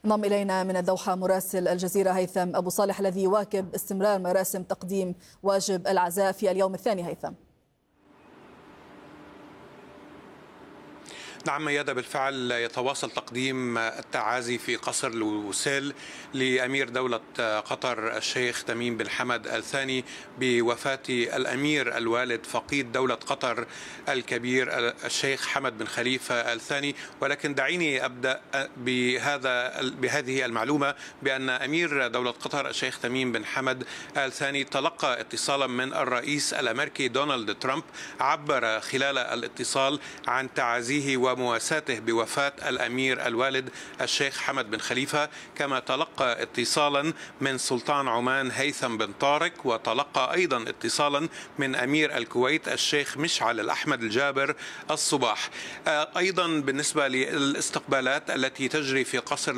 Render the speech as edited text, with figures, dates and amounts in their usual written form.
انضم إلينا من الدوحة مراسل الجزيرة هيثم أبو صالح الذي يواكب استمرار مراسم تقديم واجب العزاء في اليوم الثاني. هيثم. نعم ميادة، بالفعل يتواصل تقديم التعازي في قصر لوسيل لأمير دولة قطر الشيخ تميم بن حمد الثاني بوفاة الأمير الوالد فقيد دولة قطر الكبير الشيخ حمد بن خليفة الثاني. ولكن دعيني أبدأ بهذه المعلومة بأن أمير دولة قطر الشيخ تميم بن حمد الثاني تلقى اتصالا من الرئيس الأمريكي دونالد ترامب، عبر خلال الاتصال عن تعازيه ومواساته بوفاة الأمير الوالد الشيخ حمد بن خليفة، كما تلقى اتصالا من سلطان عمان هيثم بن طارق، وتلقى أيضا اتصالا من أمير الكويت الشيخ مشعل الأحمد الجابر الصباح. أيضا بالنسبة للاستقبالات التي تجري في قصر